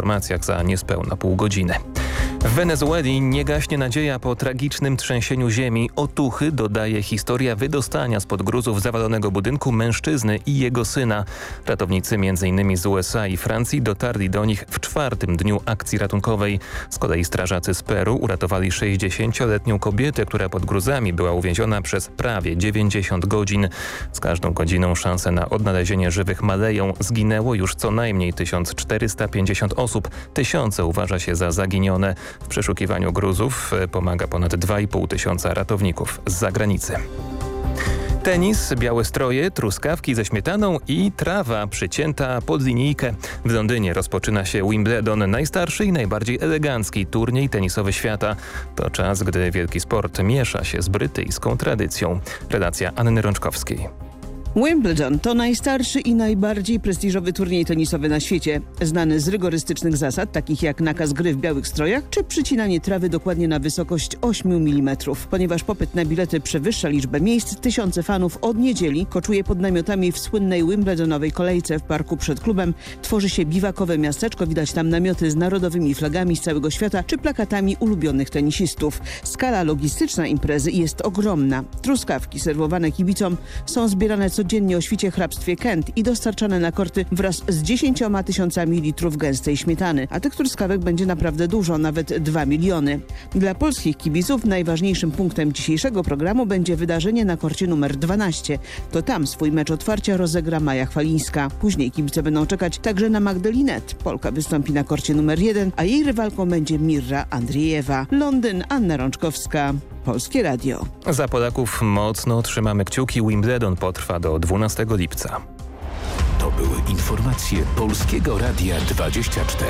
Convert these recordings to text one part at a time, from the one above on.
informacjach za niespełna pół godziny. W Wenezueli nie gaśnie nadzieja po tragicznym trzęsieniu ziemi. Otuchy dodaje historia wydostania spod gruzów zawalonego budynku mężczyzny i jego syna. Ratownicy m.in. z USA i Francji dotarli do nich w 4. dniu akcji ratunkowej. Z kolei strażacy z Peru uratowali 60-letnią kobietę, która pod gruzami była uwięziona przez prawie 90 godzin. Z każdą godziną szanse na odnalezienie żywych maleją. Zginęło już co najmniej 1450 osób. Tysiące uważa się za zaginione. W przeszukiwaniu gruzów pomaga ponad 2,5 tysiąca ratowników z zagranicy. Tenis, białe stroje, truskawki ze śmietaną i trawa przycięta pod linijkę. W Londynie rozpoczyna się Wimbledon, najstarszy i najbardziej elegancki turniej tenisowy świata. To czas, gdy wielki sport miesza się z brytyjską tradycją. Relacja Anny Rączkowskiej. Wimbledon to najstarszy i najbardziej prestiżowy turniej tenisowy na świecie. Znany z rygorystycznych zasad, takich jak nakaz gry w białych strojach czy przycinanie trawy dokładnie na wysokość 8 mm. Ponieważ popyt na bilety przewyższa liczbę miejsc, tysiące fanów od niedzieli koczuje pod namiotami w słynnej wimbledonowej kolejce w parku przed klubem. Tworzy się biwakowe miasteczko, widać tam namioty z narodowymi flagami z całego świata czy plakatami ulubionych tenisistów. Skala logistyczna imprezy jest ogromna. Truskawki serwowane kibicom są zbierane codziennie o świcie hrabstwie Kent i dostarczane na korty wraz z 10 tysiącami litrów gęstej śmietany. A tych truskawek będzie naprawdę dużo, nawet 2 miliony. Dla polskich kibiców najważniejszym punktem dzisiejszego programu będzie wydarzenie na korcie numer 12. To tam swój mecz otwarcia rozegra Maja Chwalińska. Później kibice będą czekać także na Magdalinę. Polka wystąpi na korcie numer 1, a jej rywalką będzie Mirra Andriejewa. Londyn, Anna Rączkowska. Polskie Radio. Za Polaków mocno trzymamy kciuki. Wimbledon potrwa do 12 lipca. To były informacje Polskiego Radia 24.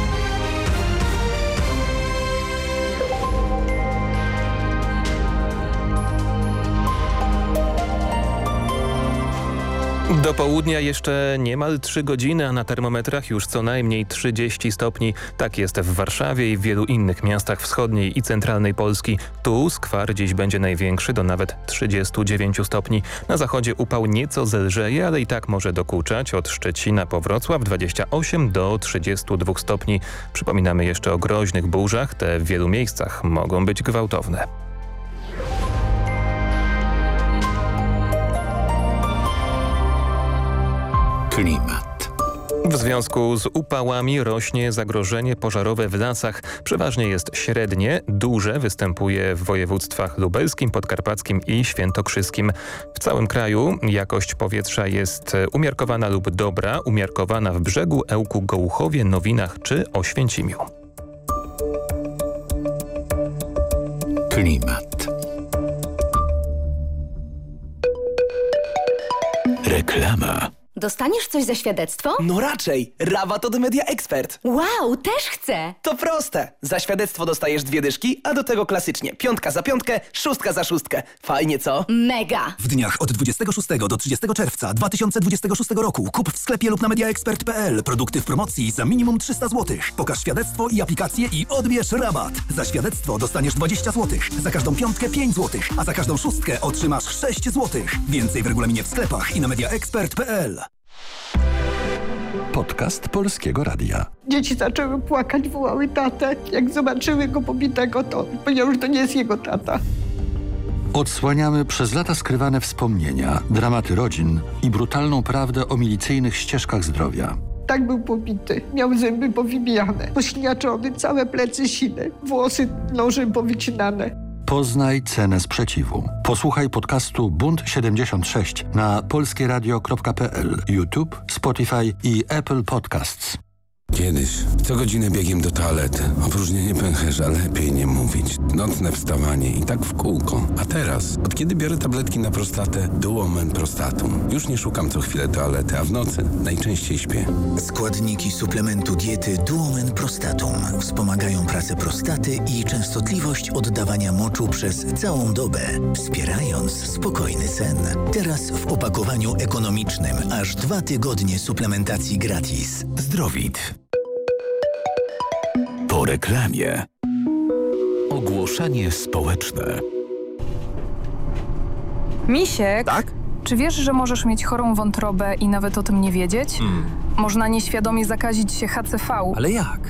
Do południa jeszcze niemal 3 godziny, a na termometrach już co najmniej 30 stopni. Tak jest w Warszawie i w wielu innych miastach wschodniej i centralnej Polski. Tu skwar dziś będzie największy, do nawet 39 stopni. Na zachodzie upał nieco zelżeje, ale i tak może dokuczać. Od Szczecina po Wrocław 28 do 32 stopni. Przypominamy jeszcze o groźnych burzach. Te w wielu miejscach mogą być gwałtowne. Klimat. W związku z upałami rośnie zagrożenie pożarowe w lasach. Przeważnie jest średnie, duże występuje w województwach lubelskim, podkarpackim i świętokrzyskim. W całym kraju jakość powietrza jest umiarkowana lub dobra, umiarkowana w Brzegu, Ełku, Gołuchowie, Nowinach czy Oświęcimiu. Klimat. Reklama. Dostaniesz coś za świadectwo? No raczej! Rabat od Media Expert. Wow, też chcę! To proste. Za świadectwo dostajesz 2 dyszki, a do tego klasycznie 5 za 5, 6 za 6. Fajnie, co? Mega! W dniach od 26 do 30 czerwca 2026 roku kup w sklepie lub na mediaexpert.pl produkty w promocji za minimum 300 zł. Pokaż świadectwo i aplikację i odbierz rabat. Za świadectwo dostaniesz 20 zł, za każdą 5 5 zł, a za każdą 6 otrzymasz 6 zł. Więcej w regulaminie w sklepach i na mediaexpert.pl. Podcast Polskiego Radia. Dzieci zaczęły płakać, wołały tatę. Jak zobaczyły go pobitego, to powiedział, że to nie jest jego tata. Odsłaniamy przez lata skrywane wspomnienia, dramaty rodzin i brutalną prawdę o milicyjnych ścieżkach zdrowia. Tak był pobity. Miał zęby powybijane, pośniaczony, całe plecy sine, włosy nożem powycinane. Poznaj cenę sprzeciwu. Posłuchaj podcastu Bunt 76 na polskieradio.pl, YouTube, Spotify i Apple Podcasts. Kiedyś co godzinę biegiem do toalety. Opróżnienie pęcherza, lepiej nie mówić. Nocne wstawanie i tak w kółko. A teraz, od kiedy biorę tabletki na prostatę Duomen Prostatum, już nie szukam co chwilę toalety, a w nocy najczęściej śpię. Składniki suplementu diety Duomen Prostatum wspomagają pracę prostaty i częstotliwość oddawania moczu przez całą dobę, wspierając spokojny sen. Teraz w opakowaniu ekonomicznym aż 2 tygodnie suplementacji gratis. Zdrowit. Po reklamie. Ogłoszenie społeczne. Misiek? Tak? Czy wiesz, że możesz mieć chorą wątrobę i nawet o tym nie wiedzieć? Można nieświadomie zakazić się HCV. Ale jak?